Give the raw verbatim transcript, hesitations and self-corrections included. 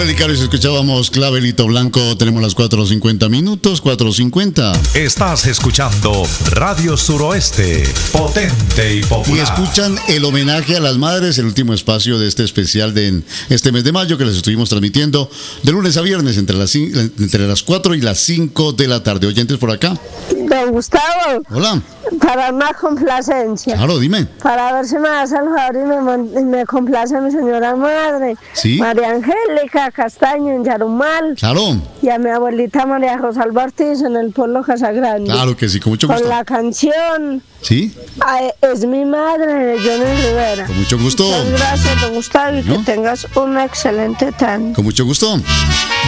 Americanos, escuchábamos Clavelito Blanco. Tenemos las cuatro cincuenta minutos, cuatro cincuenta. Estás escuchando Radio Suroeste, potente y popular. Y escuchan el homenaje a las madres, el último espacio de este especial de este mes de mayo que les estuvimos transmitiendo de lunes a viernes entre las, entre las cuatro y las cinco de la tarde. Oyentes por acá. Don Gustavo. Hola. Para una complacencia. Claro, dime. Para ver si me da saludar y me, me complace a mi señora madre. Sí. María Angélica Castaño en Yarumal. Claro. Y a mi abuelita María Rosalba Ortiz en el pueblo Casagrande. Claro que sí, con mucho gusto. Con la canción. Sí. Es mi madre de Johnny Rivera. Con mucho gusto. Muchas gracias, don Gustavo, y ¿no? Que tengas un excelente tarde. Con mucho gusto.